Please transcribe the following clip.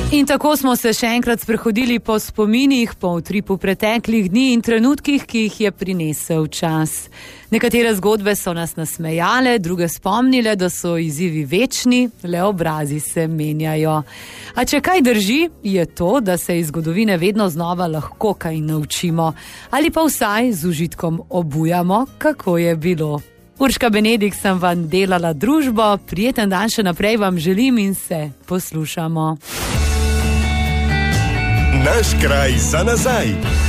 In tako smo se še enkrat sprehodili po spominih, po utripu preteklih dni in trenutkih, ki jih je prinesel čas. Nekatere zgodbe so nas nasmejale, druge spomnile, da so izzivi večni, le obrazi se menjajo. A če kaj drži, je to, da se iz zgodovine vedno znova lahko kaj naučimo, ali pa vsaj z užitkom obujamo, kako je bilo. Urška Benedikt sem vam delala družbo, prijeten dan še naprej vam želim in se poslušamo. Naš kraj za nazaj.